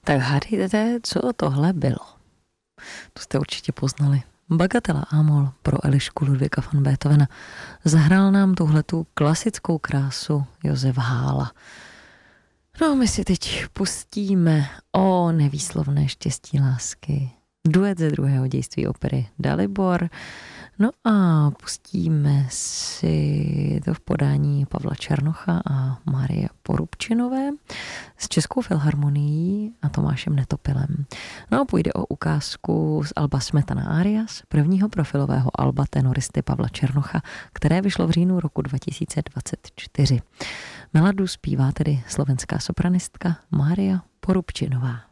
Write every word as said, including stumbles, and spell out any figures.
Tak hádejte, co tohle bylo. To jste určitě poznali. Bagatela Amol pro Elišku Ludvíka van Beethovena. Zahrál nám tuhletu klasickou krásu Josef Hála. No, my si teď pustíme O nevýslovné štěstí lásky. Duet ze druhého dějství opery Dalibor. No a pustíme si to v podání Pavla Černocha a Marie Porubčinové s Českou filharmonií a Tomášem Netopilem. No a půjde o ukázku z alba Smetana Arias, prvního profilového alba tenoristy Pavla Černocha, které vyšlo v říjnu roku dva tisíce dvacet čtyři. Meladu zpívá tedy slovenská sopranistka Mária Porubčinová.